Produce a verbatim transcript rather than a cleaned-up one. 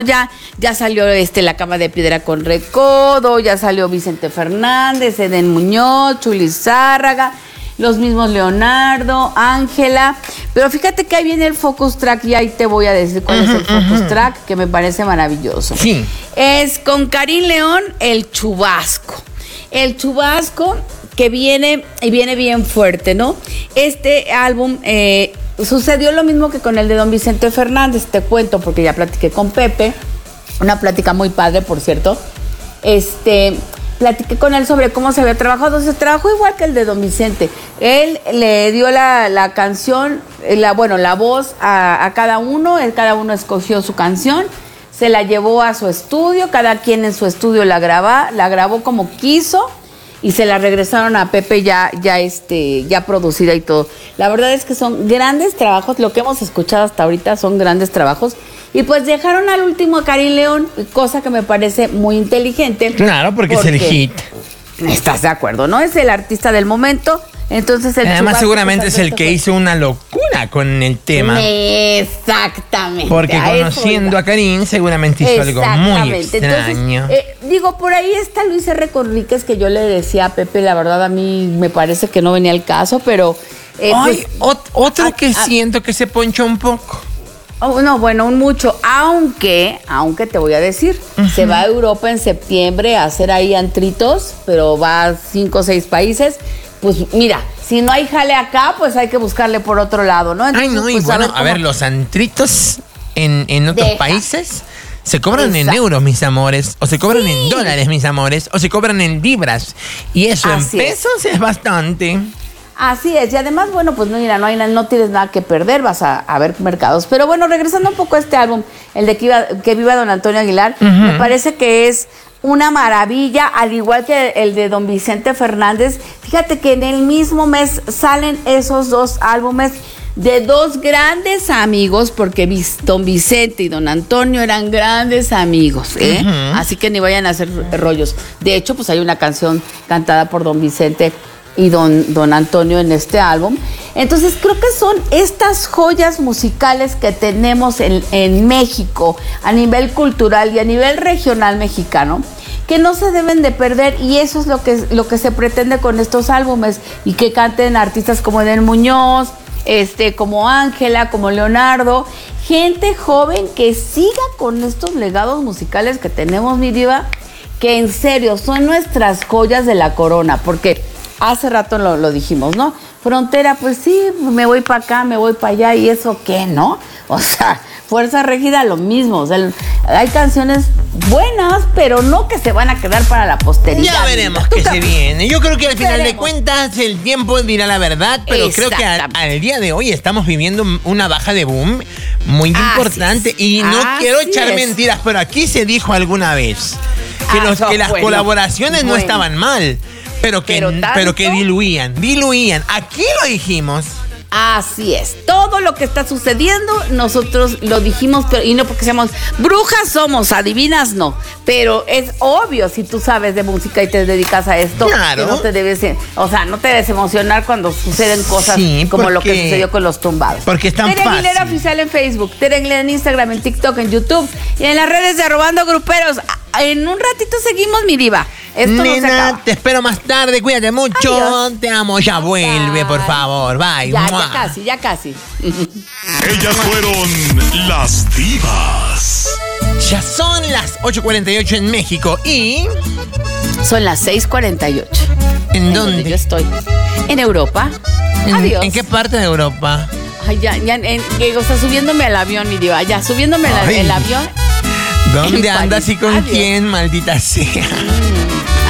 Ya, ya salió este La Cama de Piedra con Recodo, ya salió Vicente Fernández, Eden Muñoz, Chuli Zárraga, los mismos Leonardo, Ángela. Pero fíjate que ahí viene el Focus Track y ahí te voy a decir cuál uh-huh, es el Focus uh-huh. Track, que me parece maravilloso. Sí. Es con Karim León, El Chubasco. El Chubasco que viene y viene bien fuerte, ¿no? Este álbum... Eh, Sucedió lo mismo que con el de don Vicente Fernández, te cuento, porque ya platiqué con Pepe, una plática muy padre, por cierto. Este, platiqué con él sobre cómo se había trabajado. Se trabajó igual que el de don Vicente. Él le dio la, la canción, la, bueno, la voz a, a cada uno, él cada uno escogió su canción, se la llevó a su estudio, cada quien en su estudio la graba, la grabó como quiso. Y se la regresaron a Pepe ya, ya, este, ya producida y todo. La verdad es que son grandes trabajos, lo que hemos escuchado hasta ahorita son grandes trabajos. Y pues dejaron al último a Karim León, cosa que me parece muy inteligente. Claro, porque, porque es el hit. ¿Estás de acuerdo? ¿No? Es el artista del momento. Entonces el Además seguramente es el que hizo una locura con el tema. Exactamente. Porque a conociendo a Karim seguramente hizo algo muy extraño. Entonces, eh, digo, por ahí está Luis R. Conríquez, que yo le decía a Pepe, la verdad a mí me parece que no venía al caso, pero... Eh, Ay, pues, ot- otro a, que a, siento que se ponchó un poco. Oh, no, bueno, un mucho, aunque, aunque te voy a decir, uh-huh. se va a Europa en septiembre a hacer ahí antritos, pero va a cinco o seis países. Pues mira, si no hay jale acá, pues hay que buscarle por otro lado, ¿no? Entonces, Ay, no, y pues, bueno, a ver, a ver, los antritos en, en otros Deja. países se cobran Exacto. en euros, mis amores, o se cobran sí. en dólares, mis amores, o se cobran en libras. Y eso Así en pesos es. es bastante. Así es, y además, bueno, pues mira, no hay no tienes nada que perder, vas a, a ver mercados. Pero bueno, regresando un poco a este álbum, el de Que, iba, que Viva Don Antonio Aguilar, uh-huh. me parece que es una maravilla, al igual que el de don Vicente Fernández. Fíjate que en el mismo mes salen esos dos álbumes de dos grandes amigos, porque don Vicente y don Antonio eran grandes amigos, ¿eh? Uh-huh. Así que ni vayan a hacer rollos. De hecho, pues hay una canción cantada por don Vicente y don, don Antonio en este álbum. Entonces creo que son estas joyas musicales que tenemos en, en México a nivel cultural y a nivel regional mexicano, que no se deben de perder, y eso es lo que, lo que se pretende con estos álbumes, y que canten artistas como Eden Muñoz, este, como Ángela, como Leonardo, gente joven que siga con estos legados musicales que tenemos, mi diva, que en serio son nuestras joyas de la corona, porque hace rato lo, lo dijimos, ¿no? Frontera, pues sí, me voy para acá, me voy para allá, ¿y eso qué, no? O sea, Fuerza Régida, lo mismo. O sea, hay canciones buenas, pero no que se van a quedar para la posteridad. Ya veremos qué se viene. Yo creo que al final veremos. de cuentas el tiempo dirá la verdad, pero creo que al, al día de hoy estamos viviendo una baja de boom muy Así importante. Es. Y no Así quiero echar es. mentiras, pero aquí se dijo alguna vez que, ah, los, no, que las bueno, colaboraciones bueno. no estaban mal. Pero que, pero, pero que diluían, diluían. Aquí lo dijimos. Así es. Todo lo que está sucediendo, nosotros lo dijimos, pero, y no porque seamos brujas somos, adivinas no. Pero es obvio, si tú sabes de música y te dedicas a esto, claro. que no te debes, o sea, no te debes emocionar cuando suceden cosas sí, como porque, lo que sucedió con los tumbados. Porque es tan Tere fácil. Aguilera Oficial en Facebook, Tere Aguilera en Instagram, en TikTok, en YouTube y en las redes de Robando Gruperos. En un ratito seguimos, mi diva. Esto Nena, no se acaba. Te espero más tarde, cuídate mucho. Adiós. Te amo, ya vuelve, por favor. Bye. Ya, ya casi, ya casi. Ellas fueron las divas. Ya son las ocho cuarenta y ocho en México y... Son las seis cuarenta y ocho. ¿En, ¿En dónde? Donde yo estoy. En Europa. ¿En, Adiós. ¿En qué parte de Europa? Ay, ya, ya, en, o sea, subiéndome al avión, mi diva. Ya, subiéndome al el avión. ¿Dónde andas y con Adiós. quién, maldita sea? Mm.